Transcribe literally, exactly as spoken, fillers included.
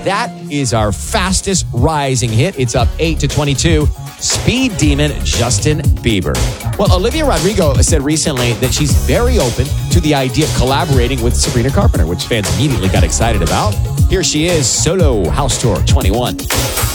That is our fastest rising hit. It's up eight to twenty-two. Speed Demon, Justin Bieber. Well, Olivia Rodrigo said recently that she's very open to the idea of collaborating with Sabrina Carpenter, which fans immediately got excited about. Here she is, solo house tour twenty-one.